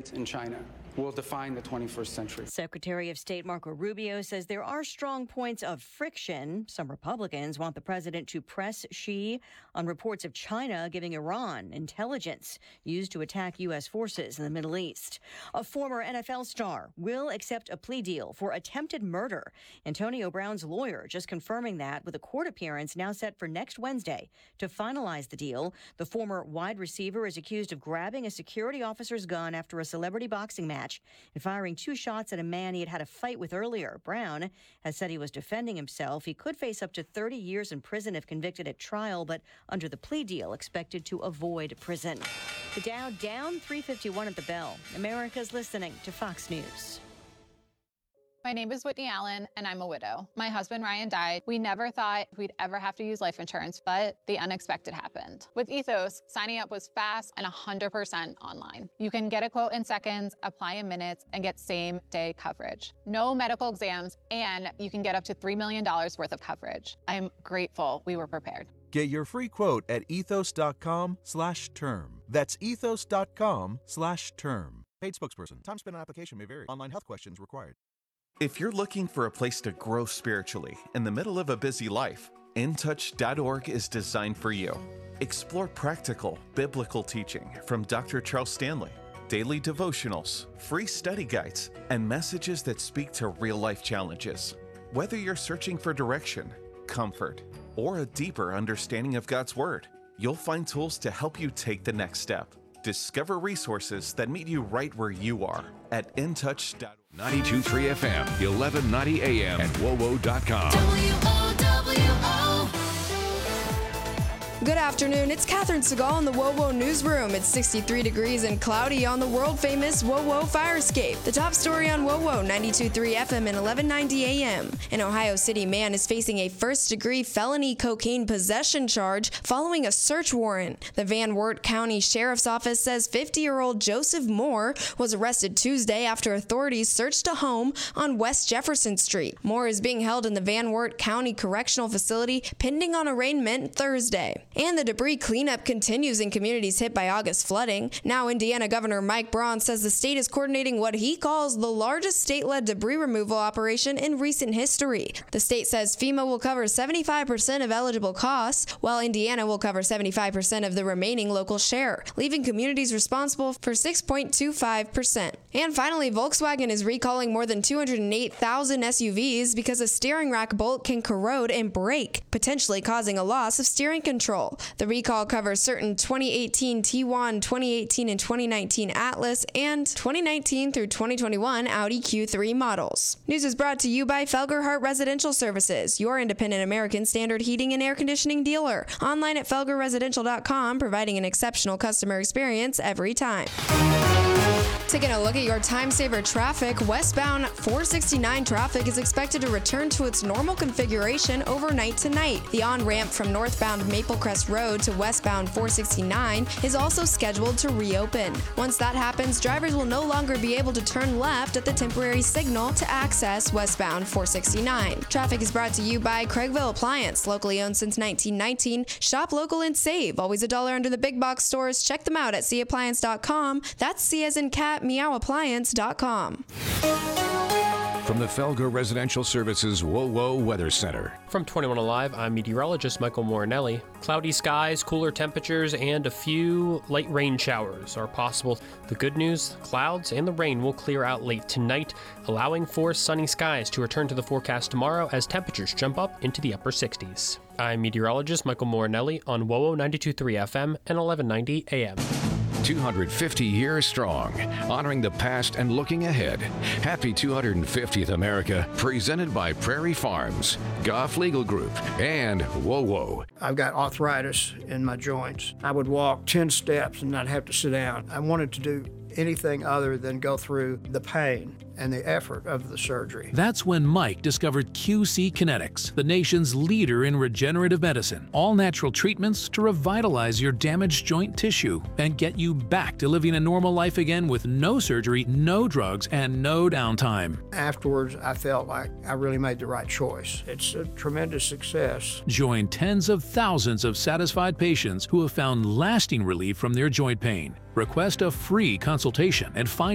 debate in China will define the 21st century. Secretary of State Marco Rubio says there are strong points of friction. Some Republicans want the president to press Xi on reports of China giving Iran intelligence used to attack U.S. forces in the Middle East. A former NFL star will accept a plea deal for attempted murder. Antonio Brown's lawyer just confirming that with a court appearance now set for next Wednesday to finalize the deal. The former wide receiver is accused of grabbing a security officer's gun after a celebrity boxing match and firing 2 shots at a man he had a fight with earlier. Brown has said he was defending himself. He could face up to 30 years in prison if convicted at trial, but under the plea deal, expected to avoid prison. The Dow down 351 at the bell. America's listening to Fox News. My name is Whitney Allen, and I'm a widow. My husband, Ryan, died. We never thought we'd ever have to use life insurance, but the unexpected happened. With Ethos, signing up was fast and 100% online. You can get a quote in seconds, apply in minutes, and get same-day coverage. No medical exams, and you can get up to $3 million worth of coverage. I'm grateful we were prepared. Get your free quote at ethos.com/term. That's ethos.com/term. Paid spokesperson. Time spent on application may vary. Online health questions required. If you're looking for a place to grow spiritually in the middle of a busy life, intouch.org is designed for you. Explore practical, biblical teaching from Dr. Charles Stanley, daily devotionals, free study guides, and messages that speak to real-life challenges. Whether you're searching for direction, comfort, or a deeper understanding of God's Word, you'll find tools to help you take the next step. Discover resources that meet you right where you are at intouch.org. 92.3 FM, 1190 AM, and WOWO.com. Good afternoon, it's Catherine Segal in the WOWO Newsroom. It's 63 degrees and cloudy on the world-famous WOWO fire escape. The top story on WOWO, 92.3 FM and 1190 AM. An Ohio City man is facing a first-degree felony cocaine possession charge following a search warrant. The Van Wert County Sheriff's Office says 50-year-old Joseph Moore was arrested Tuesday after authorities searched a home on West Jefferson Street. Moore is being held in the Van Wert County Correctional Facility pending on arraignment Thursday. And the debris cleanup continues in communities hit by August flooding. Now, Indiana Governor Mike Braun says the state is coordinating what he calls the largest state-led debris removal operation in recent history. The state says FEMA will cover 75% of eligible costs, while Indiana will cover 75% of the remaining local share, leaving communities responsible for 6.25%. And finally, Volkswagen is recalling more than 208,000 SUVs because a steering rack bolt can corrode and break, potentially causing a loss of steering control. The recall covers certain 2018 Tiguan, 2018 and 2019 Atlas, and 2019 through 2021 Audi Q3 models. News is brought to you by Felgerhart Residential Services, your independent American Standard heating and air conditioning dealer. Online at felgerresidential.com, providing an exceptional customer experience every time. Taking a look at your time-saver traffic, westbound 469 traffic is expected to return to its normal configuration overnight tonight. The on-ramp from northbound Maple Crest Road to westbound 469 is also scheduled to reopen. Once that happens, drivers will no longer be able to turn left at the temporary signal to access westbound 469. Traffic is brought to you by Craigville Appliance, locally owned since 1919. Shop local and save. Always $1 under the big box stores. Check them out at cappliance.com. That's C as in cat, meowappliance.com. From the Felger Residential Services WOWO Weather Center. From 21 Alive, I'm meteorologist Michael Morinelli. Cloudy skies, cooler temperatures, and a few light rain showers are possible. The good news, clouds and the rain will clear out late tonight, allowing for sunny skies to return to the forecast tomorrow as temperatures jump up into the upper 60s. I'm meteorologist Michael Morinelli on WOWO 92.3 FM and 1190 AM. 250 years strong, honoring the past and looking ahead. Happy 250th America, presented by Prairie Farms, Goff Legal Group, and WOWO. I've got arthritis in my joints. I would walk 10 steps and not have to sit down. I wanted to do anything other than go through the pain and the effort of the surgery. That's when Mike discovered QC Kinetics, the nation's leader in regenerative medicine. All natural treatments to revitalize your damaged joint tissue and get you back to living a normal life again with no surgery, no drugs, and no downtime. Afterwards, I felt like I really made the right choice. It's a tremendous success. Join tens of thousands of satisfied patients who have found lasting relief from their joint pain. Request a free consultation and find